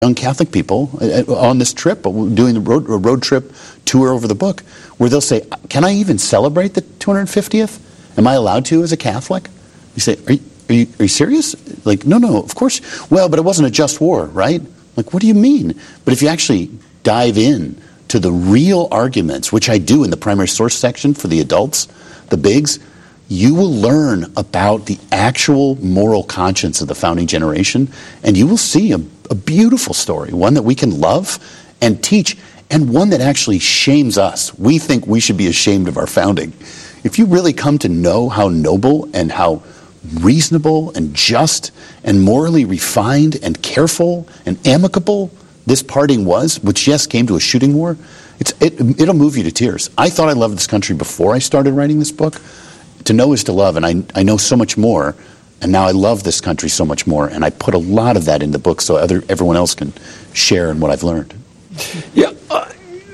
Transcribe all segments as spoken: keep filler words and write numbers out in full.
young Catholic people on this trip, doing the road, road trip tour over the book, where they'll say, can I even celebrate the two hundred fiftieth? Am I allowed to as a Catholic? You say, are you, are you, are you serious? Like, no, no, of course. Well, but it wasn't a just war, right? Like, what do you mean? But if you actually dive in to the real arguments, which I do in the primary source section for the adults, the bigs, you will learn about the actual moral conscience of the founding generation, and you will see a, a beautiful story, one that we can love and teach, and one that actually shames us. We think we should be ashamed of our founding. If you really come to know how noble and how reasonable and just and morally refined and careful and amicable this parting was, which, yes, came to a shooting war, it's, it, it'll move you to tears. I thought I loved this country before I started writing this book. To know is to love, and I, I know so much more, and now I love this country so much more, and I put a lot of that in the book so other everyone else can share in what I've learned. Yeah, uh,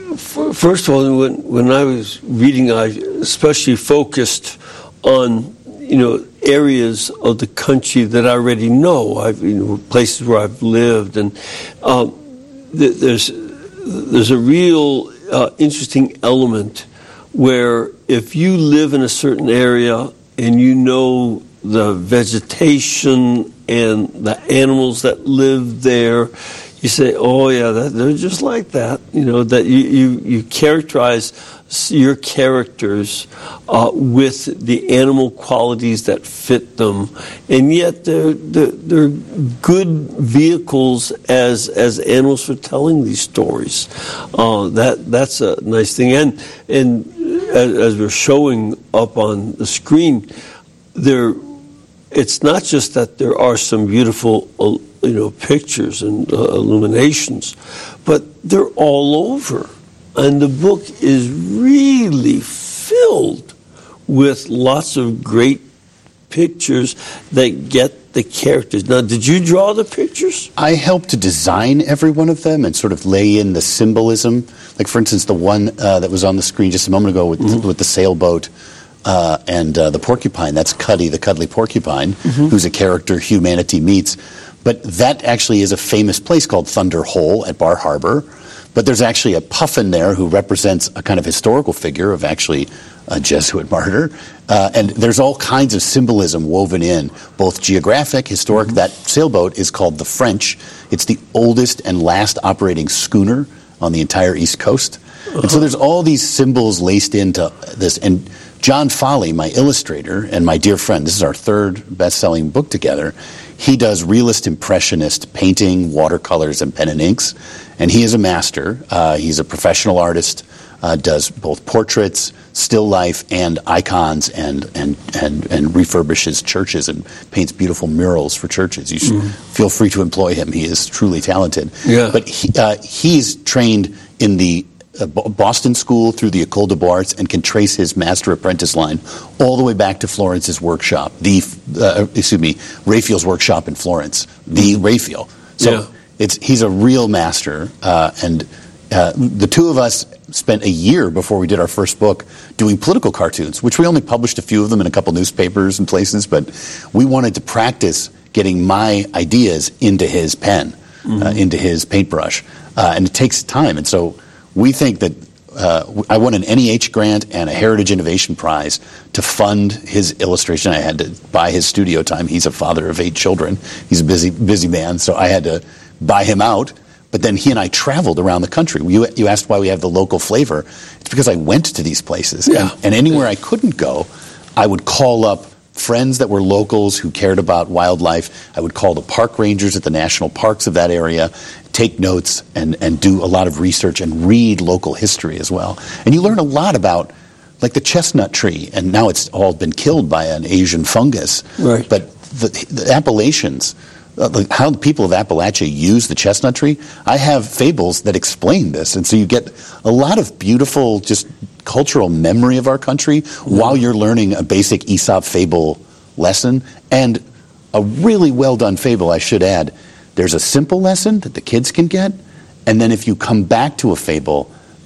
f- first of all, when, when I was reading, I especially focused on, you know, areas of the country that I already know, I've, you know, places where I've lived, and um, th- there's, there's a real uh, interesting element where if you live in a certain area and you know the vegetation and the animals that live there, you say, oh yeah, that, they're just like that. You know, that you, you, you characterize your characters uh, with the animal qualities that fit them, and yet they're, they're, they're good vehicles as as animals for telling these stories. Uh, that that's a nice thing, and and as, as we're showing up on the screen, there, it's not just that there are some beautiful, uh, you know, pictures and uh, illuminations, but they're all over. And the book is really filled with lots of great pictures that get the characters. Now, did you draw the pictures? I helped to design every one of them and sort of lay in the symbolism. Like, for instance, the one uh, that was on the screen just a moment ago with, mm-hmm. with the sailboat uh, and uh, the porcupine. That's Cuddy, the cuddly porcupine, mm-hmm. who's a character humanity meets. But that actually is a famous place called Thunder Hole at Bar Harbor. But there's actually a puffin there who represents a kind of historical figure of actually a Jesuit martyr. Uh, and there's all kinds of symbolism woven in, both geographic, historic. Mm-hmm. That sailboat is called the French. It's the oldest and last operating schooner on the entire East Coast. Uh-huh. And so there's all these symbols laced into this. And John Foley, my illustrator and my dear friend, this is our third best-selling book together, he does realist impressionist painting, watercolors, and pen and inks. And he is a master. Uh, he's a professional artist, uh, does both portraits, still life, and icons, and, and, and, and refurbishes churches and paints beautiful murals for churches. You should mm. feel free to employ him. He is truly talented. Yeah. But he, uh, he's trained in the uh, Boston School through the École des Beaux-Arts and can trace his master-apprentice line all the way back to Florence's workshop, the, uh, excuse me, Raphael's workshop in Florence, the mm. Raphael. So. Yeah. It's, he's a real master, uh, and uh, the two of us spent a year before we did our first book doing political cartoons, which we only published a few of them in a couple newspapers and places, but we wanted to practice getting my ideas into his pen, mm-hmm. uh, into his paintbrush, uh, and it takes time. And so we think that uh, I won an N E H grant and a Heritage Innovation Prize to fund his illustration. I had to buy his studio time. He's a father of eight children. He's a busy, busy man, so I had to buy him out, but then he and I traveled around the country. You, you asked why we have the local flavor. It's because I went to these places. Yeah. And, and anywhere I couldn't go, I would call up friends that were locals who cared about wildlife. I would call the park rangers at the national parks of that area, take notes, and, and do a lot of research and read local history as well. And you learn a lot about, like, the chestnut tree, and now it's all been killed by an Asian fungus. Right. But the, the Appalachians, Uh, how the people of Appalachia use the chestnut tree, I have fables that explain this. And so you get a lot of beautiful, just cultural memory of our country mm-hmm. while you're learning a basic Aesop fable lesson. And a really well-done fable, I should add. There's a simple lesson that the kids can get, and then if you come back to a fable,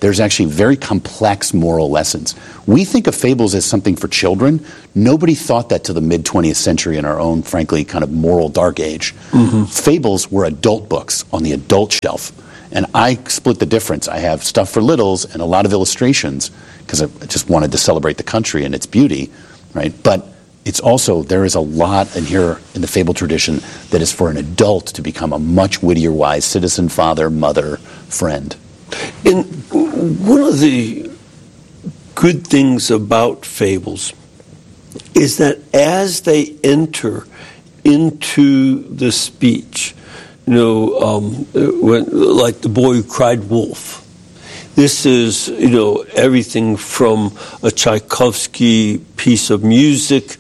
there's actually very complex moral lessons. We think of fables as something for children. Nobody thought that till the mid-twentieth century in our own, frankly, kind of moral dark age. Mm-hmm. Fables were adult books on the adult shelf. And I split the difference. I have stuff for littles and a lot of illustrations because I just wanted to celebrate the country and its beauty, right? But it's also, there is a lot in here in the fable tradition that is for an adult to become a much wittier, wise citizen, father, mother, friend. And one of the good things about fables is that as they enter into the speech, you know, um, when, like the boy who cried wolf. This is, you know, everything from a Tchaikovsky piece of music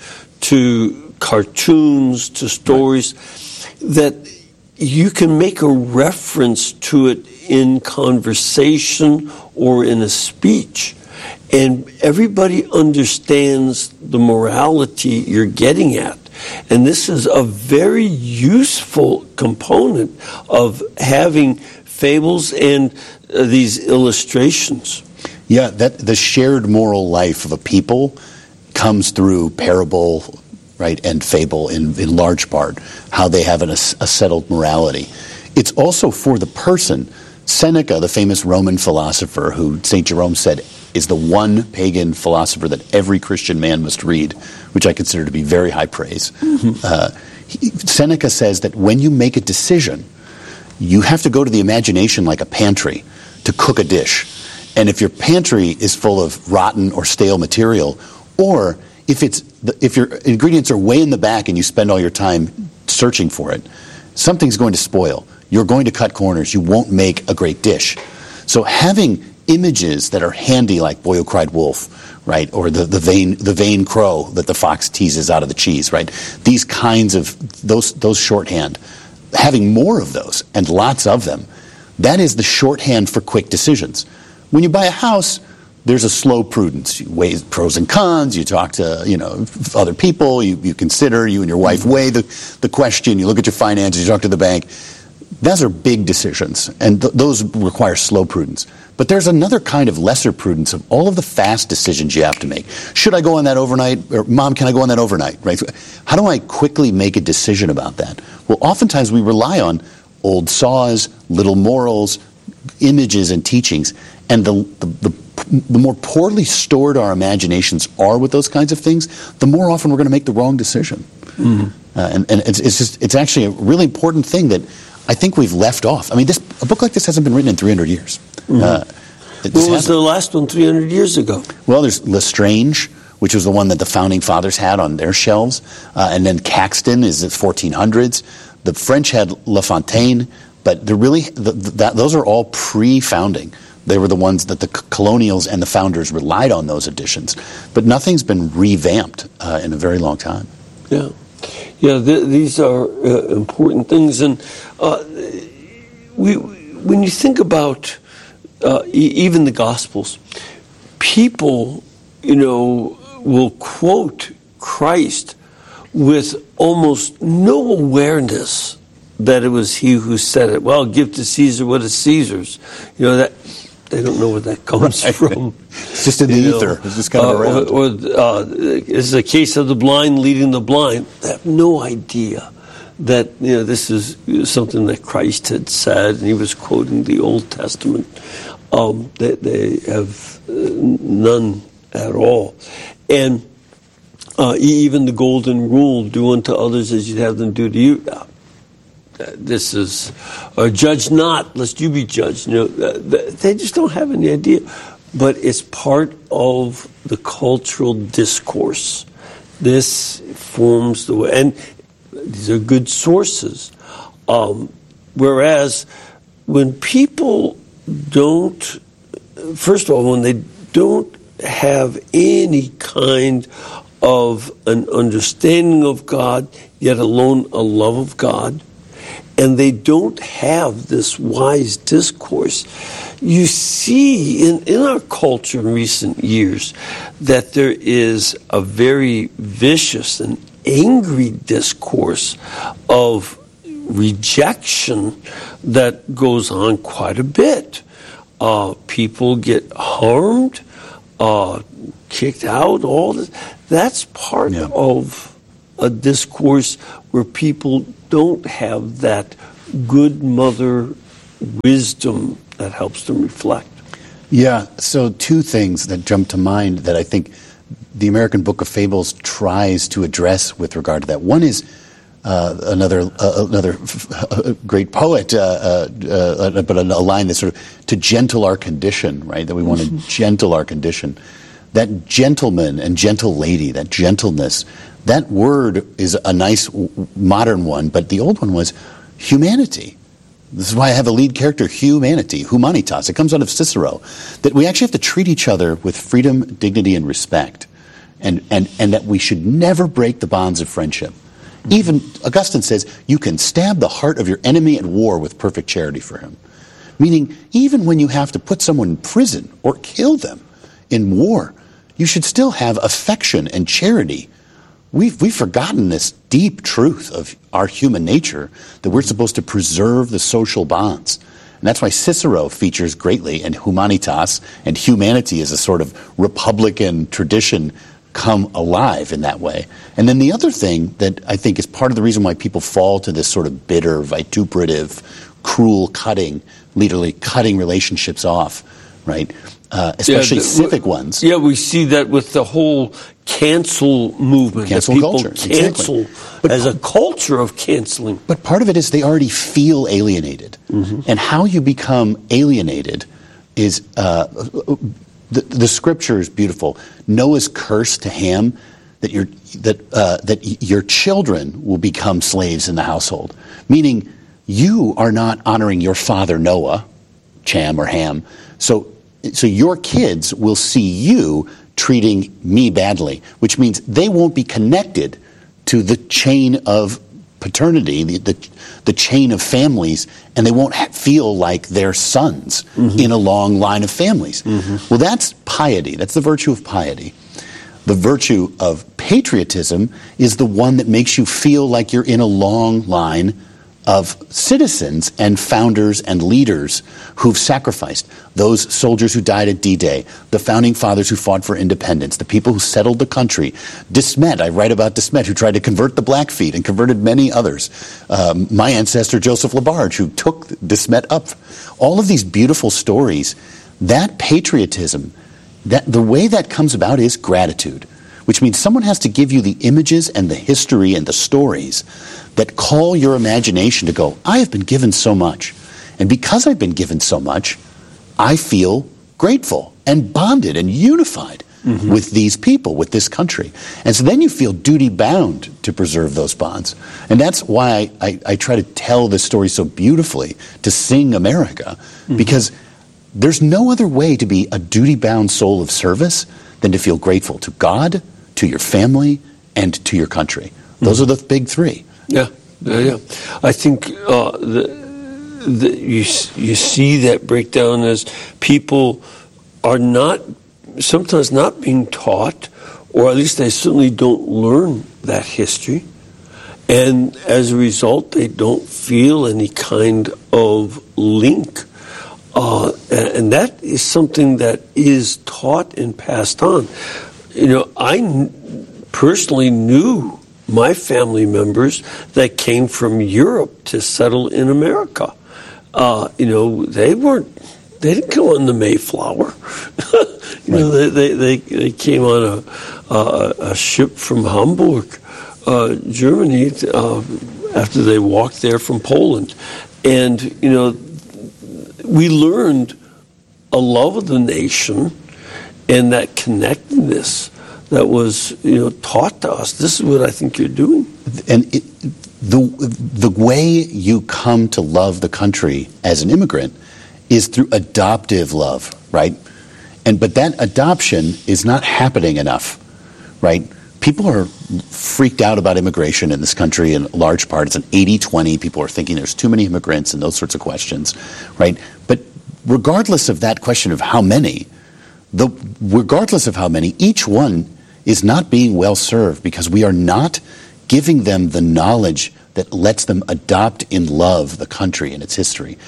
to cartoons to stories that you can make a reference to it in conversation or in a speech, and everybody understands the morality you're getting at. And this is a very useful component of having fables and uh, these illustrations. Yeah, that the shared moral life of a people comes through parable, right, and fable in, in large part, how they have an, a, a settled morality. It's also for the person. Seneca, the famous Roman philosopher who Saint Jerome said is the one pagan philosopher that every Christian man must read, which I consider to be very high praise. Mm-hmm. Uh, he, Seneca says that when you make a decision, you have to go to the imagination like a pantry to cook a dish. And if your pantry is full of rotten or stale material, or if it's if your ingredients are way in the back and you spend all your time searching for it, something's going to spoil. You're going to cut corners. You won't make a great dish. So having images that are handy, like Boy Who Cried Wolf, right, or the, the vain the vain crow that the fox teases out of the cheese, right? These kinds of those those shorthand, having more of those and lots of them, that is the shorthand for quick decisions. When you buy a house, there's a slow prudence. You weigh pros and cons. You talk to you know other people. You, you consider. You and your wife weigh the the question. You look at your finances. You talk to the bank. Those are big decisions, and th- those require slow prudence. But there's another kind of lesser prudence of all of the fast decisions you have to make. Should I go on that overnight? Or, Mom, can I go on that overnight? Right? How do I quickly make a decision about that? Well, oftentimes we rely on old saws, little morals, images, and teachings. And the, the, the, the more poorly stored our imaginations are with those kinds of things, the more often we're going to make the wrong decision. Mm-hmm. Uh, and and it's, it's just it's actually a really important thing that I think we've left off. I mean, this a book like this hasn't been written in three hundred years. Mm-hmm. uh, what was the last one three hundred years ago? Well, there's Lestrange, which was the one that the founding fathers had on their shelves. Uh, and then Caxton is the fourteen hundreds. The French had La Fontaine, but they're really, the, the, that, those are all pre-founding. They were the ones that the colonials and the founders relied on those editions. But nothing's been revamped uh, in a very long time. Yeah. Yeah, th- these are uh, important things. And uh, we, when you think about uh, e- even the Gospels, people, you know, will quote Christ with almost no awareness that it was he who said it. Well, give to Caesar what is Caesar's. You know, that they don't know where that comes right. from. It's just in the you ether. Know, it's just kind of uh, around. Or, or uh, it's a case of the blind leading the blind. They have no idea that, you know, this is something that Christ had said, and he was quoting the Old Testament. Um, they, they have uh, none at all. And uh, even the golden rule, do unto others as you'd have them do to you. Uh, this is, uh, judge not, lest you be judged. You know, they just don't have any idea. But it's part of the cultural discourse. This forms the way, and these are good sources. Um, whereas when people don't, first of all, when they don't have any kind of an understanding of God, yet alone a love of God, and they don't have this wise discourse, you see in, in our culture in recent years that there is a very vicious and angry discourse of rejection that goes on quite a bit. uh, people get harmed, uh, kicked out, all this. That's part Yeah. of a discourse where people don't have that good mother wisdom that helps them reflect. Yeah, so two things that jump to mind that I think the American Book of Fables tries to address with regard to that. One is uh, another uh, another uh, great poet, uh, uh, uh, but a, a line that's sort of to gentle our condition, right? That we want to gentle our condition. That gentleman and gentle lady, that gentleness, that word is a nice w- modern one, but the old one was humanity. This is why I have a lead character, humanity, humanitas. It comes out of Cicero, that we actually have to treat each other with freedom, dignity, and respect, and, and, and that we should never break the bonds of friendship. Mm-hmm. Even Augustine says, you can stab the heart of your enemy at war with perfect charity for him. Meaning, even when you have to put someone in prison or kill them in war, you should still have affection and charity. We've, we've forgotten this deep truth of our human nature, that we're supposed to preserve the social bonds. And that's why Cicero features greatly, and humanitas, and humanity as a sort of republican tradition come alive in that way. And then the other thing that I think is part of the reason why people fall to this sort of bitter, vituperative, cruel cutting, literally cutting relationships off, right? Uh, especially yeah, the, civic ones. Yeah, we see that with the whole cancel movement. Cancel that people culture. Cancel Exactly. But, as a culture of canceling. But part of it is they already feel alienated. Mm-hmm. And how you become alienated is, uh, the, the scripture is beautiful. Noah's curse to Ham, that your, that, uh, that your children will become slaves in the household. Meaning, you are not honoring your father Noah, Cham or Ham. So So your kids will see you treating me badly, which means they won't be connected to the chain of paternity, the the, the chain of families, and they won't ha- feel like they're sons mm-hmm. in a long line of families. Mm-hmm. Well, that's piety. That's the virtue of piety. The virtue of patriotism is the one that makes you feel like you're in a long line of citizens and founders and leaders who've sacrificed. Those soldiers who died at D-Day, the founding fathers who fought for independence, the people who settled the country. De Smet, I write about De Smet, who tried to convert the Blackfeet and converted many others. Um, my ancestor, Joseph Labarge, who took De Smet up. All of these beautiful stories, that patriotism, that the way that comes about is gratitude, which means someone has to give you the images and the history and the stories that call your imagination to go, I have been given so much. And because I've been given so much, I feel grateful and bonded and unified mm-hmm. with these people, with this country. And so then you feel duty-bound to preserve those bonds. And that's why I, I, I try to tell this story so beautifully, to sing America, mm-hmm. because there's no other way to be a duty-bound soul of service than to feel grateful to God, to your family, and to your country. Those mm-hmm. are the big three. Yeah, yeah, yeah. I think uh, the, the, you you see that breakdown as people are not, sometimes not being taught, or at least they certainly don't learn that history. And as a result, they don't feel any kind of link. Uh, and, and that is something that is taught and passed on. You know, I n- personally knew my family members that came from Europe to settle in America. Uh, you know, they weren't, they didn't come on the Mayflower. you know, they, they, they, they came on a, a, a ship from Hamburg, uh, Germany, uh, after they walked there from Poland. And, you know, we learned a love of the nation and that connectedness that was, you know, taught to us. This is what I think you're doing. And it, the the way you come to love the country as an immigrant is through adoptive love, right? And but that adoption is not happening enough, right? People are freaked out about immigration in this country in large part. It's an eighty twenty. People are thinking there's too many immigrants and those sorts of questions, right? But regardless of that question of how many, the regardless of how many, each one is not being well served because we are not giving them the knowledge that lets them adopt in love the country and its history.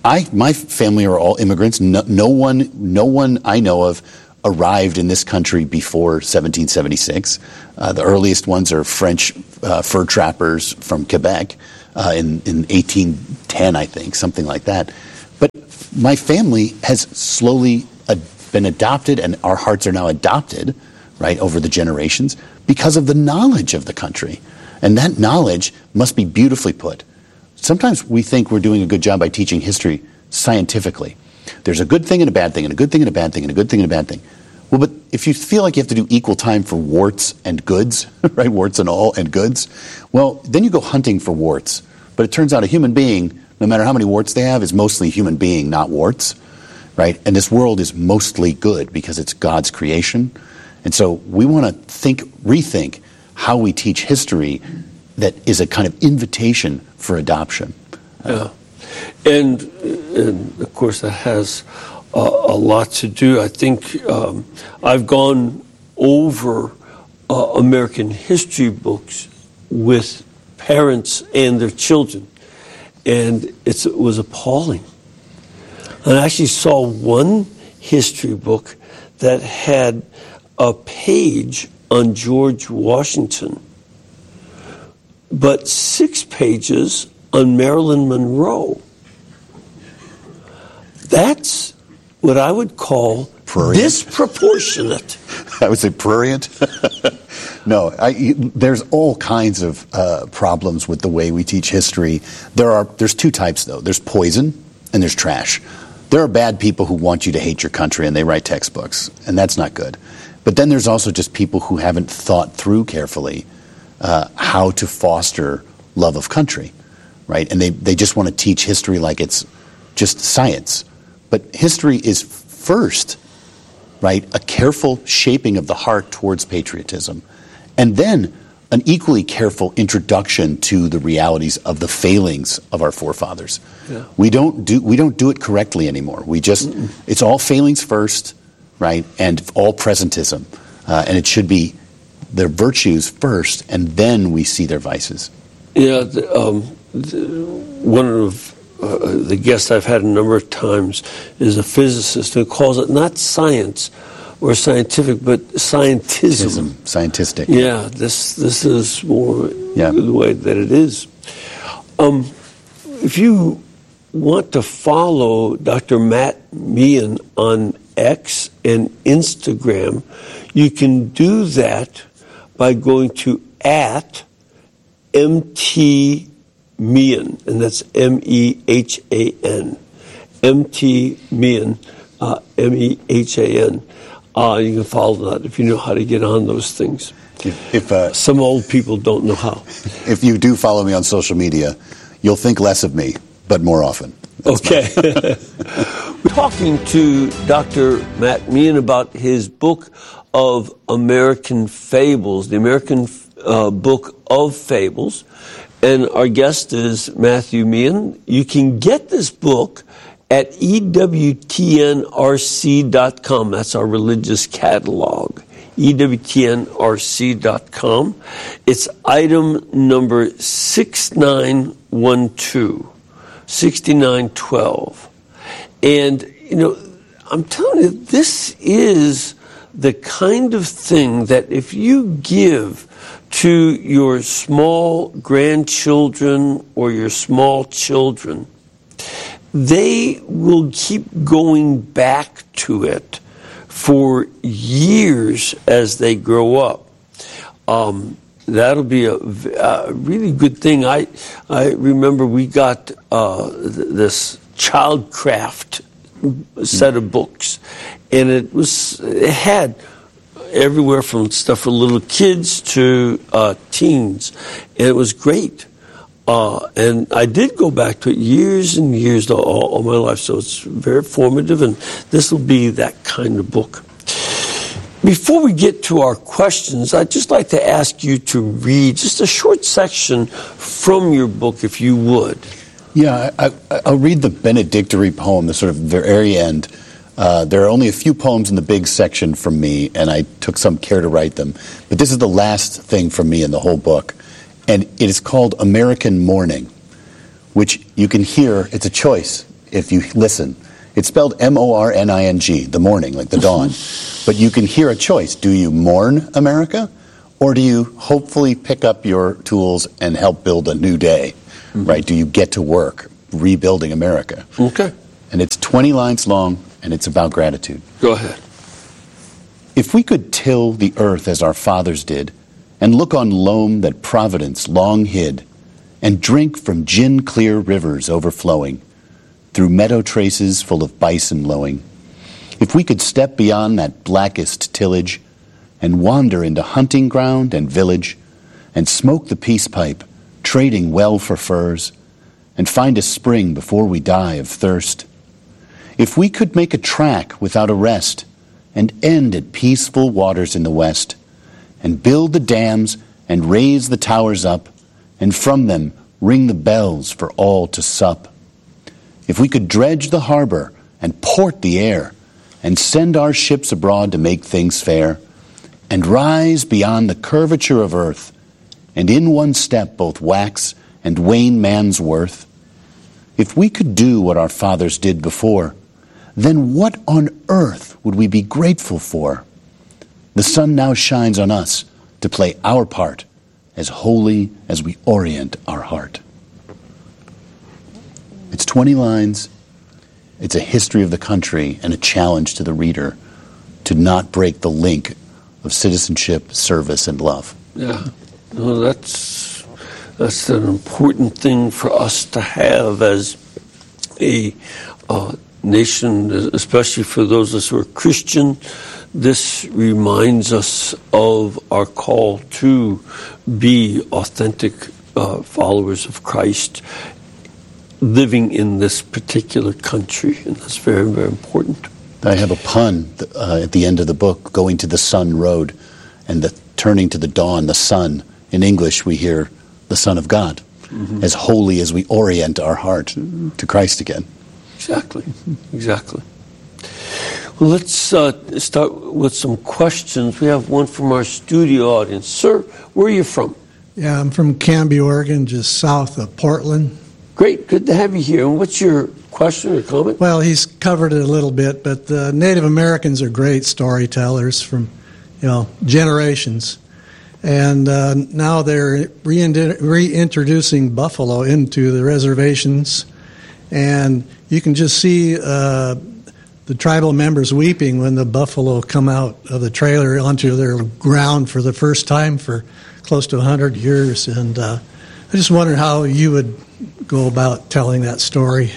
I my family are all immigrants. No, no one, no one I know of arrived in this country before seventeen seventy-six. Uh, the earliest ones are French uh, fur trappers from Quebec uh, in in eighteen ten, I think, something like that. But my family has slowly uh, been adopted, and our hearts are now adopted, right, over the generations because of the knowledge of the country, and that knowledge must be beautifully put. Sometimes we think we're doing a good job by teaching history scientifically. There's a good thing and a bad thing, and a good thing and a bad thing, and a good thing and a bad thing. Well, but if you feel like you have to do equal time for warts and goods, right, warts and all and goods, well, then you go hunting for warts. But it turns out a human being, no matter how many warts they have, is mostly a human being, not warts, right? And this world is mostly good because it's God's creation. And so we want to think, rethink how we teach history that is a kind of invitation for adoption. Yeah. And, and of course, that has uh, a lot to do. I think um, I've gone over uh, American history books with parents and their children, and it's, it was appalling. And I actually saw one history book that had a page on George Washington, but six pages on Marilyn Monroe. That's what I would call prurient. Disproportionate. I would say prurient. No, I, there's all kinds of uh, problems with the way we teach history. There are there's two types though. There's poison and there's trash. There are bad people who want you to hate your country and they write textbooks, and that's not good. But then there's also just people who haven't thought through carefully uh, how to foster love of country, right? And they, they just want to teach history like it's just science. But history is first, right, a careful shaping of the heart towards patriotism, and then an equally careful introduction to the realities of the failings of our forefathers. Yeah. We don't do we don't do it correctly anymore. We just Mm-mm. It's all failings first, right, and all presentism, uh, and it should be their virtues first, and then we see their vices. Yeah, the, um, the, one of uh, the guests I've had a number of times is a physicist who calls it not science or scientific, but scientism. Tism, scientistic. Yeah, this this is more yeah. the way that it is. Um, if you want to follow Doctor Matt Meehan on X and Instagram, you can do that by going to at M T Meehan, and that's M E H A N. M T Meehan, uh, M E H A N. Uh, you can follow that if you know how to get on those things. If, if uh, Some old people don't know how. If you do follow me on social media, you'll think less of me, but more often. That's okay. We're talking to Doctor Matt Meehan about his book of American Fables, the American uh, Book of Fables. And our guest is Matthew Meehan. You can get this book at E W T N R C dot com. That's our religious catalog. E W T N R C dot com. It's item number six nine one two, six nine one two. And, you know, I'm telling you, this is the kind of thing that if you give to your small grandchildren or your small children, they will keep going back to it for years as they grow up. Um, that'll be a, a really good thing. I I remember we got uh, th- this Childcraft set of books, and it was it had everywhere from stuff for little kids to uh, teens, and it was great. Uh, and I did go back to it years and years all, all my life, so it's very formative, and this will be that kind of book. Before we get to our questions, I'd just like to ask you to read just a short section from your book, if you would. Yeah, I, I, I'll read the benedictory poem, the sort of very end. Uh, there are only a few poems in the big section from me, and I took some care to write them. But this is the last thing from me in the whole book. And it is called American Morning, which you can hear, it's a choice. if you listen. It's spelled M O R N I N G, the morning, like the dawn. But you can hear a choice. Do you mourn America, or do you hopefully pick up your tools and help build a new day, mm-hmm. right? Do you get to work rebuilding America? Okay. And it's twenty lines long, and it's about gratitude. Go ahead. If we could till the earth as our fathers did, and look on loam that Providence long hid, and drink from gin-clear rivers overflowing, through meadow traces full of bison lowing, if we could step beyond that blackest tillage, and wander into hunting ground and village, and smoke the peace pipe, trading well for furs, and find a spring before we die of thirst, if we could make a track without a rest, and end at peaceful waters in the west, and build the dams and raise the towers up, and from them ring the bells for all to sup, if we could dredge the harbor and port the air, and send our ships abroad to make things fair, and rise beyond the curvature of earth, and in one step both wax and wane man's worth, if we could do what our fathers did before, then what on earth would we be grateful for? The sun now shines on us to play our part as holy as we orient our heart. It's twenty lines. It's a history of the country and a challenge to the reader to not break the link of citizenship, service, and love. Yeah, no, that's that's an important thing for us to have as a uh, nation, especially for those of us who are Christian. This reminds us of our call to be authentic uh, followers of Christ, living in this particular country, and that's very, very important. I have a pun uh, at the end of the book, going to the sun road, and the turning to the dawn, the sun. In English, we hear the Son of God, mm-hmm. as holy as we orient our heart to Christ again. Exactly, exactly. Well, let's uh, start with some questions. We have one from our studio audience. Sir, where are you from? Yeah, I'm from Canby, Oregon, just south of Portland. Great, good to have you here. And what's your question or comment? Well, he's covered it a little bit, but the Native Americans are great storytellers from, you know, generations. And uh, now they're rein- reintroducing buffalo into the reservations. And you can just see uh, the tribal members weeping when the buffalo come out of the trailer onto their ground for the first time for close to one hundred years. And uh, I just wondered how you would go about telling that story.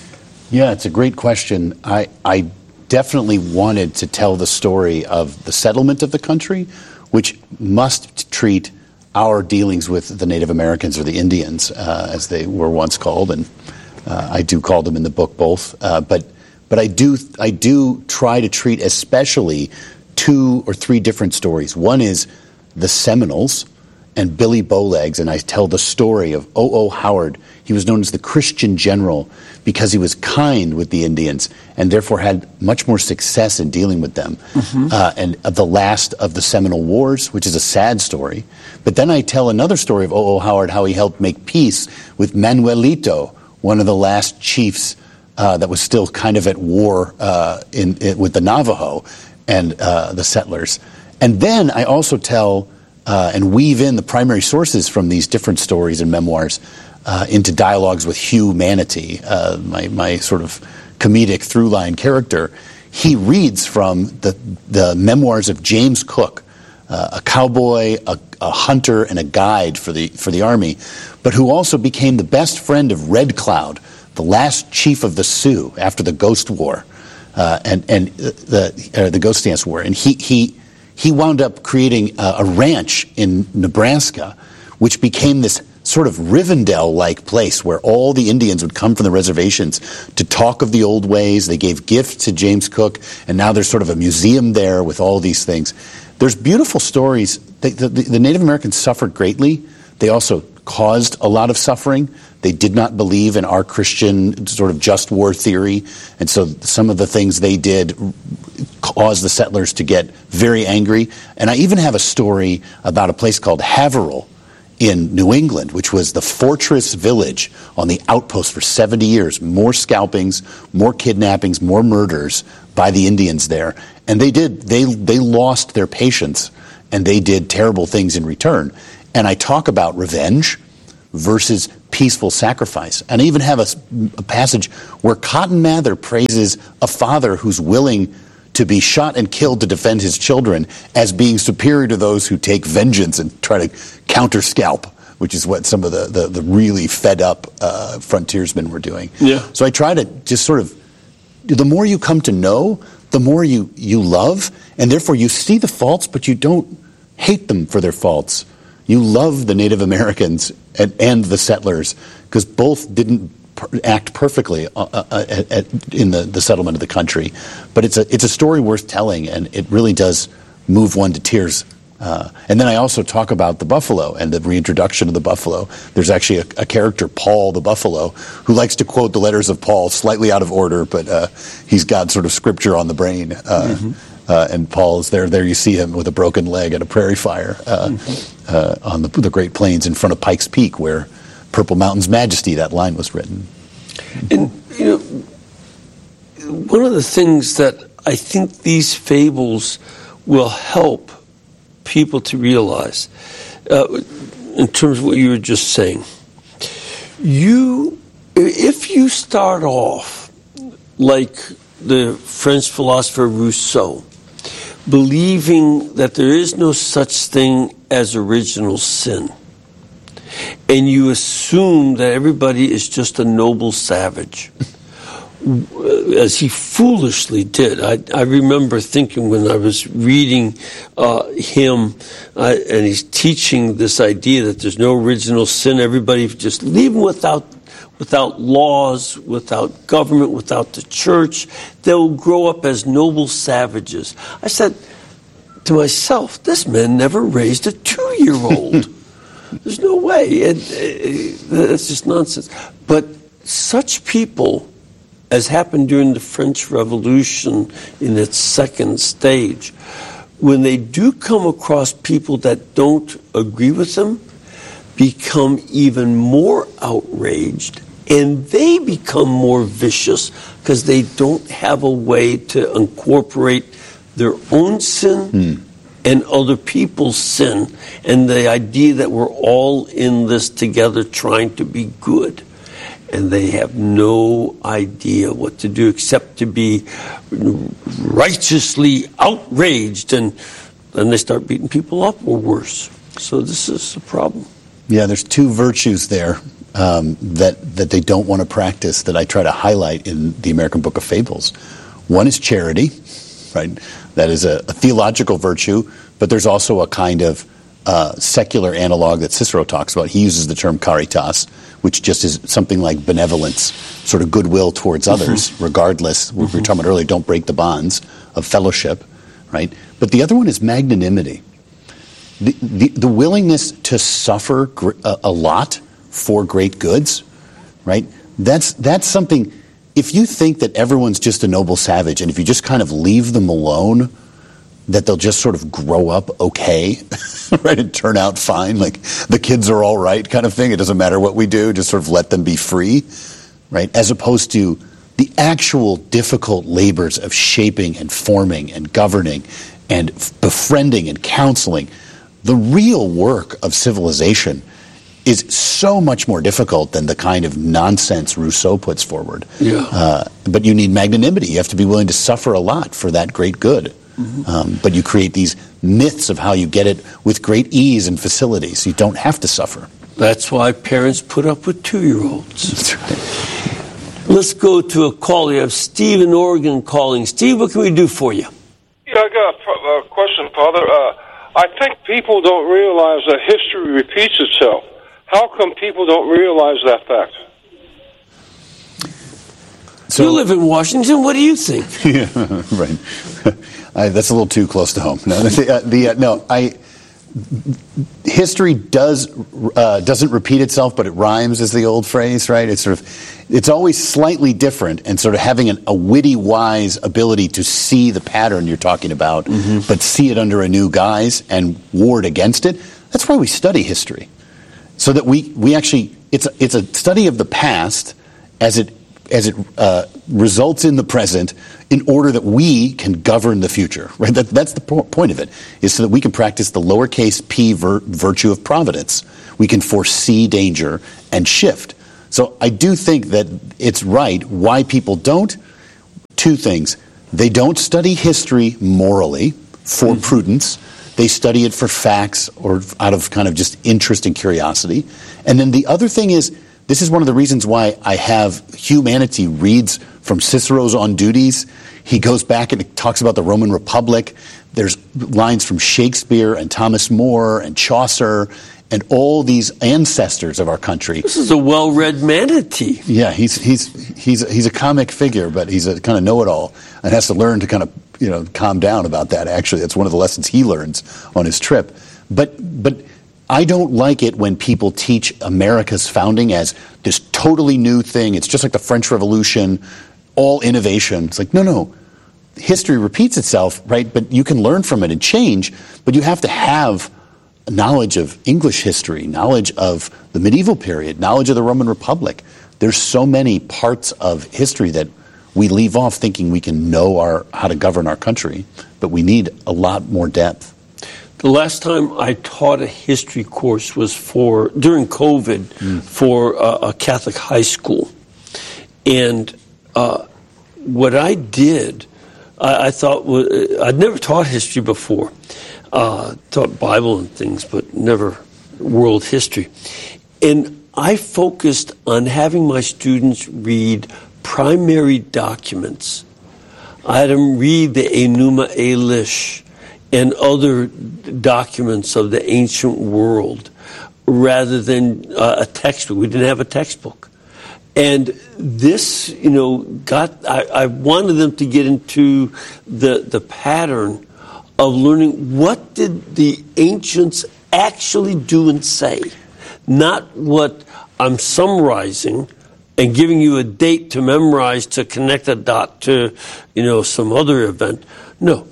Yeah, it's a great question. I, I definitely wanted to tell the story of the settlement of the country, which must treat our dealings with the Native Americans or the Indians, uh, as they were once called, and uh, I do call them in the book both. Uh, but but I do I do try to treat especially two or three different stories. One is the Seminoles and Billy Bowlegs, and I tell the story of O O. Howard. He was known as the Christian general because he was kind with the Indians and therefore had much more success in dealing with them. Mm-hmm. Uh, and of the last of the Seminole Wars, which is a sad story. But then I tell another story of O O. Howard, how he helped make peace with Manuelito, one of the last chiefs uh, that was still kind of at war uh, in, in with the Navajo and uh, the settlers. And then I also tell uh, and weave in the primary sources from these different stories and memoirs Uh, into dialogues with Hugh Manatee, uh, my, my sort of comedic through-line character. He reads from the, the memoirs of James Cook, uh, a cowboy, a, a hunter, and a guide for the, for the Army, but who also became the best friend of Red Cloud, the last chief of the Sioux after the Ghost War, uh, and, and the, uh, the Ghost Dance War. And he, he, he wound up creating a, a ranch in Nebraska, which became this sort of Rivendell-like place where all the Indians would come from the reservations to talk of the old ways. They gave gifts to James Cook, and now there's sort of a museum there with all these things. There's beautiful stories. They, the, the Native Americans suffered greatly. They also caused a lot of suffering. They did not believe in our Christian sort of just war theory, and so some of the things they did caused the settlers to get very angry. And I even have a story about a place called Haverhill in New England, which was the fortress village on the outpost for seventy years. More scalpings, more kidnappings, more murders by the Indians there. And they did, they, they lost their patience, and they did terrible things in return. And I talk about revenge versus peaceful sacrifice. And I even have a, a passage where Cotton Mather praises a father who's willing to be shot and killed to defend his children as being superior to those who take vengeance and try to counter-scalp, which is what some of the, the, the really fed-up uh, frontiersmen were doing. Yeah. So I try to just sort of, the more you come to know, the more you, you love, and therefore you see the faults, but you don't hate them for their faults. You love the Native Americans and, and the settlers, because both didn't per- act perfectly uh, uh, at, at, in the, the settlement of the country. But it's a, it's a story worth telling, and it really does move one to tears. Uh, and then I also talk about the buffalo and the reintroduction of the buffalo. There's actually a, a character, Paul the buffalo, who likes to quote the letters of Paul slightly out of order, but uh, he's got sort of scripture on the brain. Uh, mm-hmm. uh, and Paul is there. There you see him with a broken leg at a prairie fire uh, mm-hmm. uh, on the, the Great Plains in front of Pikes Peak, where Purple Mountain's Majesty, that line was written. And, you know, one of the things that I think these fables will help people to realize, uh, in terms of what you were just saying, you, if you start off like the French philosopher Rousseau, believing that there is no such thing as original sin, and you assume that everybody is just a noble savage, as he foolishly did. I, I remember thinking when I was reading uh, him, uh, and he's teaching this idea that there's no original sin, everybody just leave them without, without laws, without government, without the church. They'll grow up as noble savages. I said to myself, this man never raised a two-year-old. There's no way. It, it, it's just nonsense. But such people, as happened during the French Revolution in its second stage, when they do come across people that don't agree with them, become even more outraged, and they become more vicious because they don't have a way to incorporate their own sin mm. and other people's sin, and the idea that we're all in this together trying to be good. And they have no idea what to do except to be righteously outraged, and then they start beating people up or worse. So this is a problem. Yeah, there's two virtues there um, that, that they don't want to practice that I try to highlight in the American Book of Fables. One is charity, right? That is a, a theological virtue, but there's also a kind of uh, secular analog that Cicero talks about. He uses the term caritas, which just is something like benevolence, sort of goodwill towards others, mm-hmm. regardless. Mm-hmm. We were talking about earlier, don't break the bonds of fellowship, right? But the other one is magnanimity. The, the, the willingness to suffer gr- a, a lot for great goods, right? That's, that's something, if you think that everyone's just a noble savage, and if you just kind of leave them alone, that they'll just sort of grow up okay, right, and turn out fine, like the kids are all right kind of thing. It doesn't matter what we do, just sort of let them be free, right, as opposed to the actual difficult labors of shaping and forming and governing and befriending and counseling. The real work of civilization is so much more difficult than the kind of nonsense Rousseau puts forward. Yeah. Uh, but you need magnanimity. You have to be willing to suffer a lot for that great good. Mm-hmm. Um, but you create these myths of how you get it with great ease and facility, so you don't have to suffer. That's why parents put up with two-year-olds. That's right. Let's go to a call. You have Steve in Oregon calling. Steve, what can we do for you? Yeah, I got a, a question, Father. Uh, I think people don't realize that history repeats itself. How come people don't realize that fact? So, you live in Washington. What do you think? Yeah, right. I, that's a little too close to home. No, the, uh, the, uh, no I. History does uh, doesn't repeat itself, but it rhymes, is the old phrase, right? It's sort of, it's always slightly different, and sort of having an, a witty, wise ability to see the pattern you're talking about, mm-hmm. but see it under a new guise and ward against it. That's why we study history, so that we, we actually, it's a, it's a study of the past as it, as it uh, results in the present in order that we can govern the future. Right? That, that's the po- point of it, is so that we can practice the lowercase p vir- virtue of providence. We can foresee danger and shift. So I do think that it's right. Why people don't? Two things. They don't study history morally for mm-hmm. prudence. They study it for facts or out of kind of just interest and curiosity. And then the other thing is, this is one of the reasons why I have Humanity reads from Cicero's On Duties. He goes back and talks about the Roman Republic. There's lines from Shakespeare and Thomas More and Chaucer and all these ancestors of our country. This is a well-read manatee. Yeah, he's he's he's he's a comic figure, but he's a kind of know-it-all and has to learn to kind of, you know, calm down about that. Actually, that's one of the lessons he learns on his trip. But but I don't like it when people teach America's founding as this totally new thing. It's just like the French Revolution, all innovation. It's like, no, no. History repeats itself, right? But you can learn from it and change, but you have to have knowledge of English history, knowledge of the medieval period, knowledge of the Roman Republic. There's so many parts of history that we leave off thinking we can know our how to govern our country, but we need a lot more depth. The last time I taught a history course was for during COVID mm. for uh, a Catholic high school, and uh, what I did, I, I thought was, I'd never taught history before. Uh, taught Bible and things, but never world history. And I focused on having my students read primary documents. I had them read the Enuma Elish and other documents of the ancient world rather than uh, a textbook. We didn't have a textbook. And this, you know, got, I, I wanted them to get into the, the pattern of learning what did the ancients actually do and say, not what I'm summarizing and giving you a date to memorize to connect a dot to, you know, some other event. No,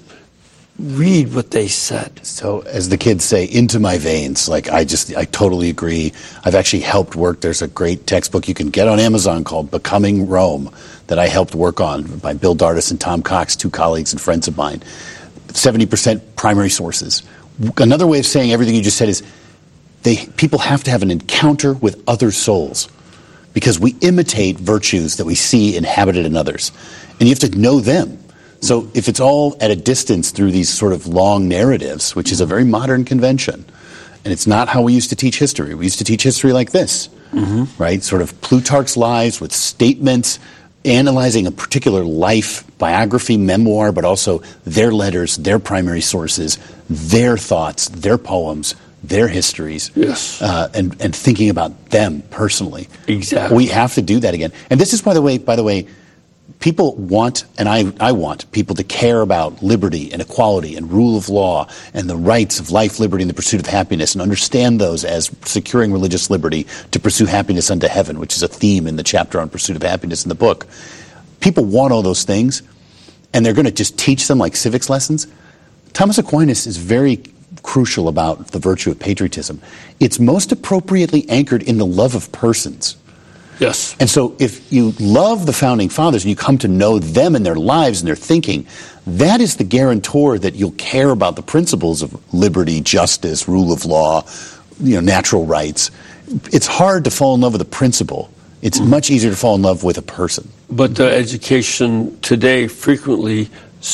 read what they said. So, as the kids say, into my veins. Like, I just, I totally agree. I've actually helped work. There's a great textbook you can get on Amazon called Becoming Rome that I helped work on by Bill Dardis and Tom Cox, two colleagues and friends of mine. seventy percent primary sources. Another way of saying everything you just said is they people have to have an encounter with other souls because we imitate virtues that we see inhabited in others. And you have to know them. So if it's all at a distance through these sort of long narratives, which is a very modern convention, and it's not how we used to teach history. We used to teach history like this, mm-hmm. right? Sort of Plutarch's lives with statements, analyzing a particular life, biography, memoir, but also their letters, their primary sources, their thoughts, their poems, their histories, yes, uh, and and thinking about them personally. Exactly. We have to do that again. And this is, by the way, by the way, people want, and I, I want people to care about liberty and equality and rule of law and the rights of life, liberty, and the pursuit of happiness, and understand those as securing religious liberty to pursue happiness unto heaven, which is a theme in the chapter on pursuit of happiness in the book. People want all those things, and they're going to just teach them like civics lessons. Thomas Aquinas is very crucial about the virtue of patriotism. It's most appropriately anchored in the love of persons. Yes. And so if you love the Founding Fathers and you come to know them and their lives and their thinking, that is the guarantor that you'll care about the principles of liberty, justice, rule of law, you know, natural rights. It's hard to fall in love with a principle. It's mm-hmm. much easier to fall in love with a person. But uh, education today frequently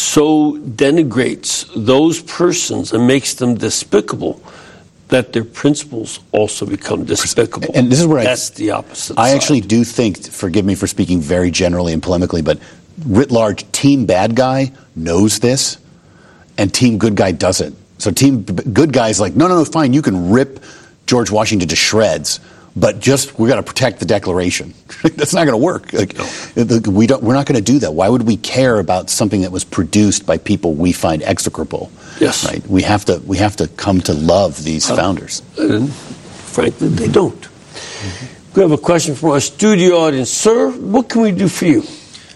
so denigrates those persons and makes them despicable that their principles also become despicable. And this is where That's I, the opposite I side. actually do think, forgive me for speaking very generally and polemically, but writ large, team bad guy knows this, and team good guy doesn't. So team good guy is like, no, no, no, fine, you can rip George Washington to shreds, but just we got to protect the Declaration. That's not going to work. Like, no. we don't. We're not going to do that. Why would we care about something that was produced by people we find execrable? Yes, right. We have to. We have to come to love these uh, founders. And frankly, they don't. Mm-hmm. We have a question from our studio audience, sir. What can we do for you?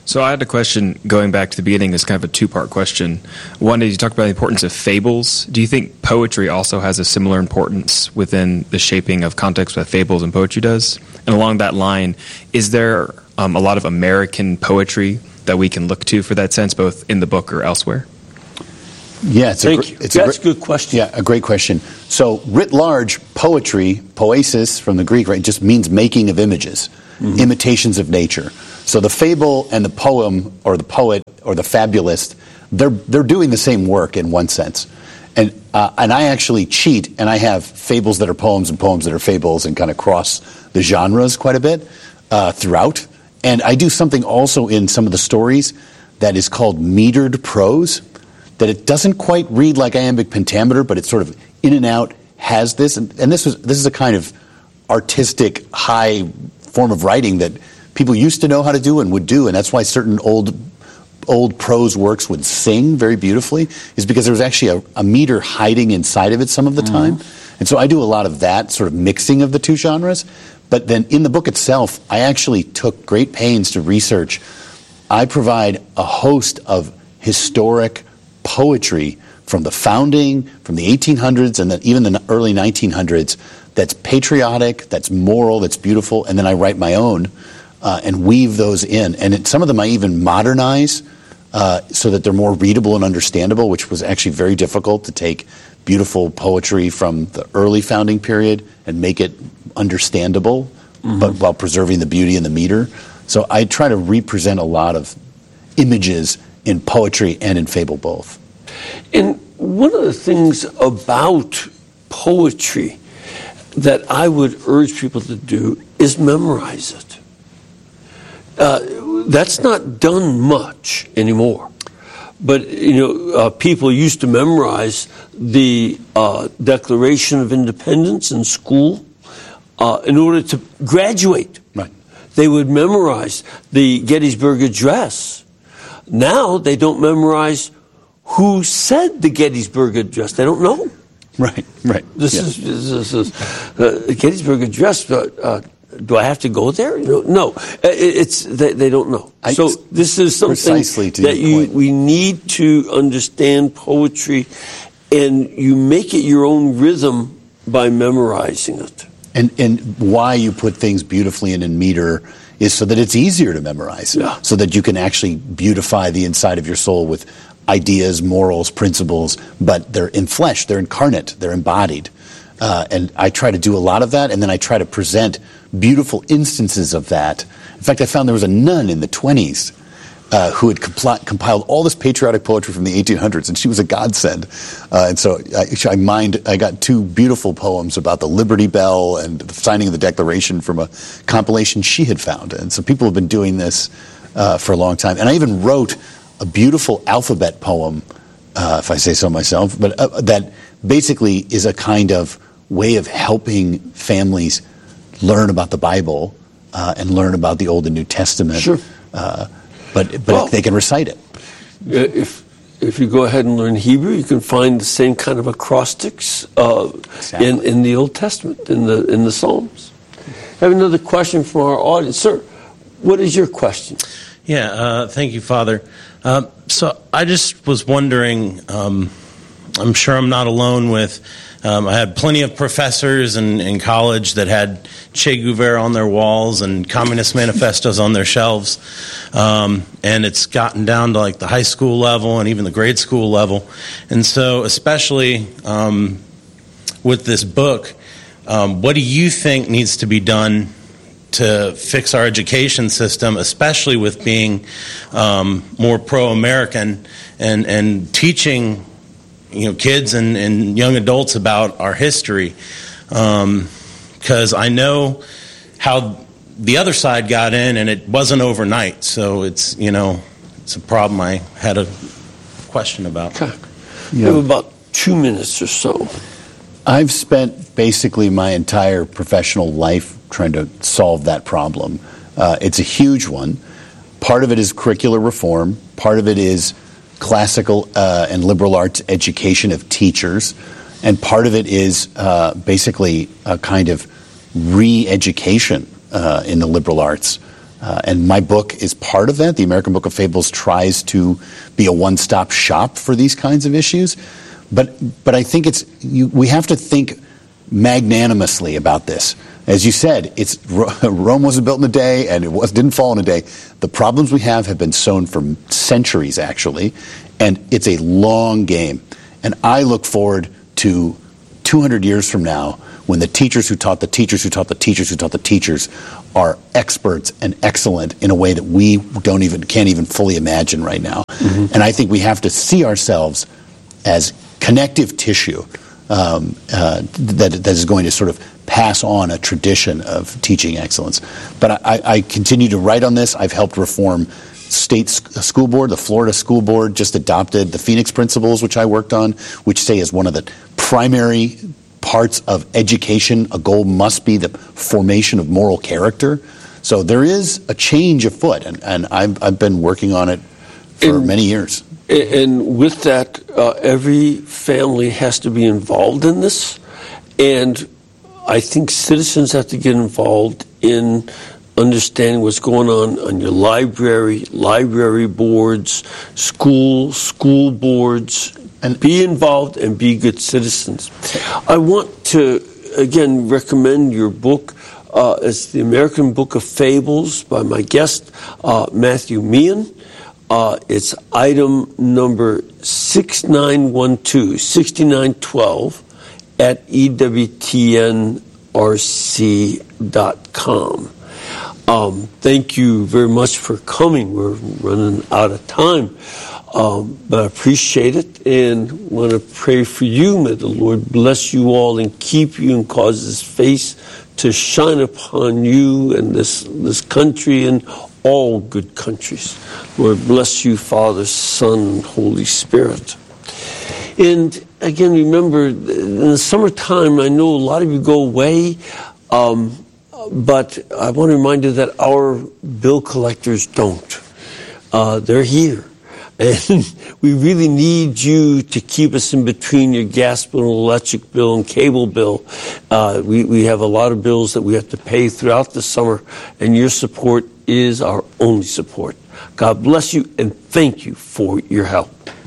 So I had a question going back to the beginning. It's kind of a two-part question. One is you talked about the importance of fables. Do you think poetry also has a similar importance within the shaping of context that fables and poetry does? And along that line, is there um, a lot of American poetry that we can look to for that sense, both in the book or elsewhere? Yeah, it's Thank a, you. It's That's a, a good question. Yeah, a great question. So, writ large, poetry, poesis from the Greek, right, just means making of images, mm-hmm. imitations of nature. So the fable and the poem, or the poet, or the fabulist, they're they're doing the same work in one sense. And uh, and I actually cheat, and I have fables that are poems and poems that are fables, and kind of cross the genres quite a bit uh, throughout. And I do something also in some of the stories that is called metered prose, that it doesn't quite read like iambic pentameter, but it's sort of in and out, has this. And, and this was this is a kind of artistic, high form of writing that people used to know how to do and would do, and that's why certain old old prose works would sing very beautifully, is because there was actually a, a meter hiding inside of it some of the time. Mm. And so I do a lot of that sort of mixing of the two genres. But then in the book itself, I actually took great pains to research. I provide a host of historic poetry from the founding, from the eighteen hundreds, and then even the early nineteen hundreds, that's patriotic, that's moral, that's beautiful, and then I write my own uh, and weave those in. And it, some of them I even modernize uh, so that they're more readable and understandable, which was actually very difficult to take beautiful poetry from the early founding period and make it understandable, mm-hmm. but while preserving the beauty and the meter. So I try to represent a lot of images in poetry and in fable both. And one of the things about poetry that I would urge people to do is memorize it. Uh, that's not done much anymore. But, you know, uh, people used to memorize the uh, Declaration of Independence in school uh, in order to graduate. Right. They would memorize the Gettysburg Address. Now they don't memorize who said the Gettysburg Address. They don't know. Right, right. This yeah. is this is uh, the Gettysburg Address. Uh, uh, do I have to go there? You know, no, it's they, they don't know. I, so this is something that you we need to understand poetry, and you make it your own rhythm by memorizing it. And and why you put things beautifully and in meter is so that it's easier to memorize, yeah. so that you can actually beautify the inside of your soul with ideas, morals, principles, but they're in flesh, they're incarnate, they're embodied. Uh, and I try to do a lot of that, and then I try to present beautiful instances of that. In fact, I found there was a nun in the twenties uh, who had compl- compiled all this patriotic poetry from the eighteen hundreds, and she was a godsend. Uh, and so I, I, mind, I got two beautiful poems about the Liberty Bell and the signing of the Declaration from a compilation she had found. And so people have been doing this uh, for a long time. And I even wrote a beautiful alphabet poem, uh, if I say so myself, but uh, that basically is a kind of way of helping families learn about the Bible uh, and learn about the Old and New Testament. Sure. Uh, but but well, they can recite it. If if you go ahead and learn Hebrew, you can find the same kind of acrostics uh, exactly. in in the Old Testament, in the in the Psalms. I have another question from our audience, sir. What is your question? Yeah, uh, thank you, Father. Uh, so I just was wondering, um, I'm sure I'm not alone with, um, I had plenty of professors in, in college that had Che Guevara on their walls and communist manifestos on their shelves. Um, and it's gotten down to like the high school level and even the grade school level. And so especially um, with this book, um, what do you think needs to be done to fix our education system, especially with being um, more pro-American and, and teaching, you know, kids and, and young adults about our history? Because um, I know how the other side got in, and it wasn't overnight. So it's, you know, it's a problem I had a question about. Okay. Yeah. We have about two minutes or so. I've spent basically my entire professional life trying to solve that problem. Uh, it's a huge one. Part of it is curricular reform. Part of it is classical uh, and liberal arts education of teachers. And part of it is uh, basically a kind of re-education uh, in the liberal arts. Uh, and my book is part of that. The American Book of Fables tries to be a one-stop shop for these kinds of issues. But but I think it's you, we have to think magnanimously about this. As you said, it's Rome wasn't built in a day, and it was, didn't fall in a day. The problems we have have been sown for centuries, actually, and it's a long game. And I look forward to two hundred years from now, when the teachers who taught the teachers who taught the teachers who taught the teachers are experts and excellent in a way that we don't even can't even fully imagine right now. Mm-hmm. And I think we have to see ourselves as connective tissue um, uh, that that is going to sort of pass on a tradition of teaching excellence. But I, I continue to write on this. I've helped reform state school board. The Florida school board just adopted the Phoenix Principles, which I worked on, which say is one of the primary parts of education, a goal must be the formation of moral character. So there is a change afoot, and, and I've, I've been working on it for and, many years. And with that, uh, every family has to be involved in this, and I think citizens have to get involved in understanding what's going on on your library, library boards, school, school boards, and be involved and be good citizens. I want to, again, recommend your book. Uh, it's the American Book of Fables by my guest, uh, Matthew Meehan. Uh, it's item number six nine one two, six nine one two at E W T N R C dot com. Um, thank you very much for coming. We're running out of time. Um, but I appreciate it and want to pray for you. May the Lord bless you all and keep you and cause His face to shine upon you and this this country and all good countries. Lord, bless you, Father, Son, and Holy Spirit. And again, remember, in the summertime, I know a lot of you go away, um, but I want to remind you that our bill collectors don't. Uh, they're here. And we really need you to keep us in between your gas bill, electric bill, and cable bill. Uh, we, we have a lot of bills that we have to pay throughout the summer, and your support is our only support. God bless you, and thank you for your help.